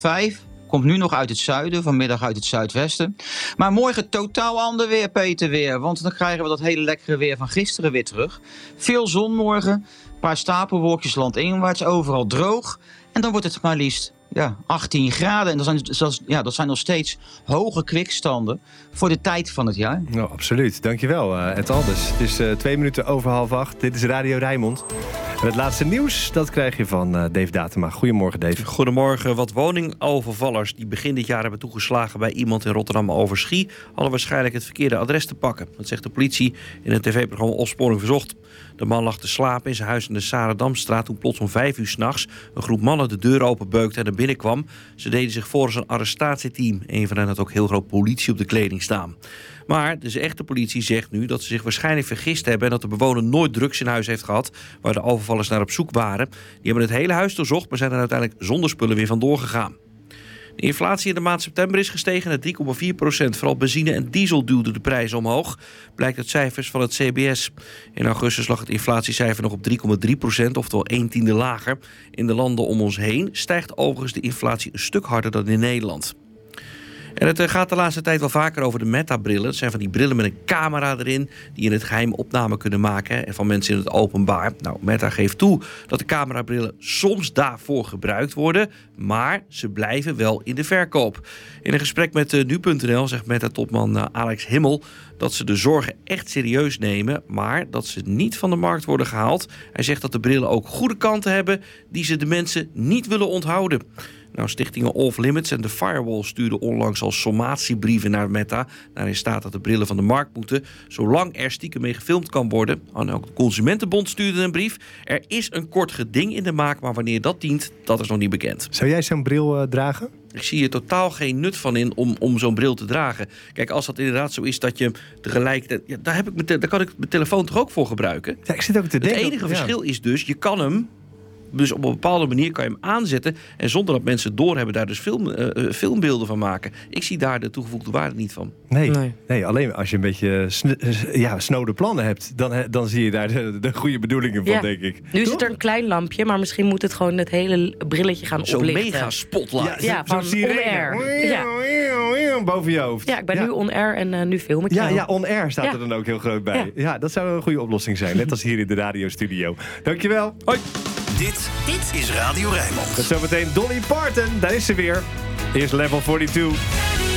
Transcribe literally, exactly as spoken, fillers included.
vijf. Komt nu nog uit het zuiden, vanmiddag uit het zuidwesten. Maar morgen totaal ander weer, Peter, weer. Want dan krijgen we dat hele lekkere weer van gisteren weer terug. Veel zon morgen, een paar stapelwolkjes landinwaarts, overal droog. En dan wordt het maar liefst ja, achttien graden. En dat zijn, dat, ja, dat zijn nog steeds hoge kwikstanden voor de tijd van het jaar. Nou, absoluut. Dankjewel, uh, Ed Alders. Het is uh, twee minuten over half acht. Dit is Radio Rijnmond. En het laatste nieuws, dat krijg je van uh, Dave Datema. Goedemorgen, Dave. Goedemorgen. Wat woningovervallers die begin dit jaar hebben toegeslagen bij iemand in Rotterdam-Overschie hadden waarschijnlijk het verkeerde adres te pakken. Dat zegt de politie in het tv-programma Opsporing Verzocht. De man lag te slapen in zijn huis in de Sarendamstraat toen plots om vijf uur 's nachts een groep mannen de deur openbeukte en er binnenkwam. Ze deden zich voor als een arrestatieteam. Een van hen had ook heel groot politie op de kleding staan. Maar de echte politie zegt nu dat ze zich waarschijnlijk vergist hebben en dat de bewoner nooit drugs in huis heeft gehad waar de overvallers naar op zoek waren. Die hebben het hele huis doorzocht, maar zijn er uiteindelijk zonder spullen weer vandoor gegaan. De inflatie in de maand september is gestegen naar drie komma vier procent. Vooral benzine en diesel duwden de prijzen omhoog, blijkt uit cijfers van het C B S. In augustus lag het inflatiecijfer nog op drie komma drie procent, oftewel een tiende lager. In de landen om ons heen stijgt overigens de inflatie een stuk harder dan in Nederland. En het gaat de laatste tijd wel vaker over de Meta-brillen. Het zijn van die brillen met een camera erin die in het geheim opname kunnen maken en van mensen in het openbaar. Nou, Meta geeft toe dat de camerabrillen soms daarvoor gebruikt worden, maar ze blijven wel in de verkoop. In een gesprek met nu punt n l zegt Meta-topman Alex Himmel dat ze de zorgen echt serieus nemen, maar dat ze niet van de markt worden gehaald. Hij zegt dat de brillen ook goede kanten hebben die ze de mensen niet willen onthouden. Nou, stichtingen Off Limits en de Firewall stuurden onlangs al sommatiebrieven naar Meta. Daarin staat dat de brillen van de markt moeten, zolang er stiekem mee gefilmd kan worden. En ook de Consumentenbond stuurde een brief. Er is een kort geding in de maak, maar wanneer dat dient, dat is nog niet bekend. Zou jij zo'n bril uh, dragen? Ik zie er totaal geen nut van in om, om zo'n bril te dragen. Kijk, als dat inderdaad zo is dat je tegelijk... Ja, daar, heb ik te, daar kan ik mijn telefoon toch ook voor gebruiken? Ja, ik zit ook te denken. Het enige ja. verschil is dus, je kan hem... Dus op een bepaalde manier kan je hem aanzetten en zonder dat mensen doorhebben daar dus film, uh, filmbeelden van maken. Ik zie daar de toegevoegde waarde niet van. Nee, nee. nee alleen als je een beetje sn- ja, snode plannen hebt, dan, dan zie je daar de, de goede bedoelingen van, ja. denk ik. Nu is het er een klein lampje, maar misschien moet het gewoon het hele brilletje gaan Zo'n oplichten. Zo'n mega spotlight. Ja, ja, van on-air. Ja. Boven je hoofd. Ja, ik ben ja. nu on-air en uh, nu film ik Ja, jou. ja, on-air staat ja. er dan ook heel groot bij. Ja. ja, dat zou een goede oplossing zijn. Net als hier in de radiostudio. Dankjewel. Hoi. Dit, dit is Radio Rijnmond. Met zometeen Dolly Parton, daar is ze weer. Eerst Level tweeënveertig.